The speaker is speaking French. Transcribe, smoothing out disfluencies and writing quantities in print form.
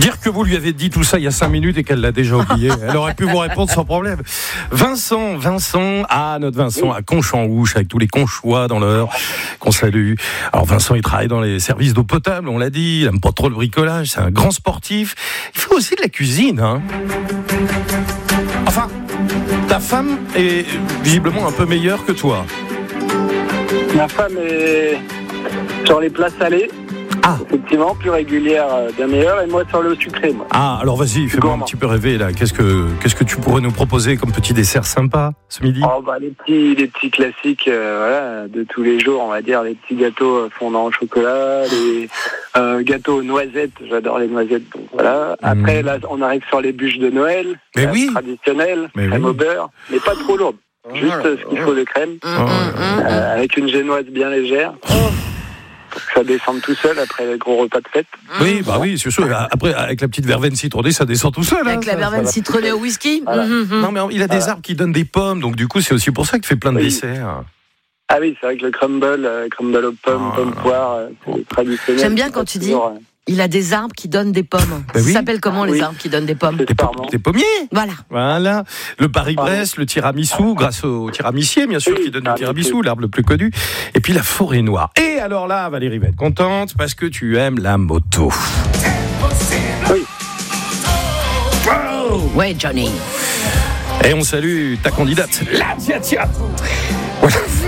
Dire que vous lui avez dit tout ça il y a 5 minutes et qu'elle l'a déjà oublié, elle aurait pu vous répondre sans problème. Vincent, notre Vincent à Conch-en-Ouche, avec tous les Conchois dans l'heure, qu'on salue. Alors Vincent, il travaille dans les services d'eau potable, on l'a dit, il aime pas trop le bricolage, c'est un grand sportif. Il fait aussi de la cuisine, hein. Enfin, ta femme est visiblement un peu meilleure que toi. Ma femme est sur les plats salés. Ah. Effectivement, plus régulière, bien meilleure, et moi sur le sucré, moi. Ah, alors vas-y, fais-moi un petit peu rêver là. Qu'est-ce que tu pourrais nous proposer comme petit dessert sympa ce midi ? Les petits classiques de tous les jours, on va dire, les petits gâteaux fondants au chocolat, les gâteaux aux noisettes, j'adore les noisettes, donc voilà. Après, là, on arrive sur les bûches de Noël, traditionnelles, crème au beurre, mais pas trop lourde. Juste ce qu'il faut de crème, avec une génoise bien légère. Ça descend tout seul après le gros repas de fête. Oui, c'est sûr. Après, avec la petite verveine citronnée, ça descend tout seul. Avec la verveine citronnée au whisky. Voilà. Non, mais il a des arbres qui donnent des pommes, donc du coup, c'est aussi pour ça qu'il fait plein de desserts. Ah oui, c'est vrai que le crumble aux pommes, pomme poire, c'est traditionnel. J'aime bien quand tu dis... Il a des arbres qui donnent des pommes. Ça s'appelle comment les arbres qui donnent des pommes ? Des pommiers. Voilà. Le Paris-Brest, le tiramisu, grâce au tiramissier, bien sûr, qui donne le tiramisu, l'arbre le plus connu. Et puis la forêt noire. Et alors là, Valérie va être contente parce que tu aimes la moto. Oui. Wow. Ouais, Johnny. Et on salue ta candidate, la Tia. Voilà.